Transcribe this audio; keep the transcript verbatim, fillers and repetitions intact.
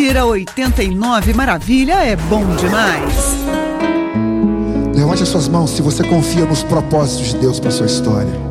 Mentira oitenta e nove, maravilha, é bom demais. Levante as suas mãos se você confia nos propósitos de Deus para a sua história.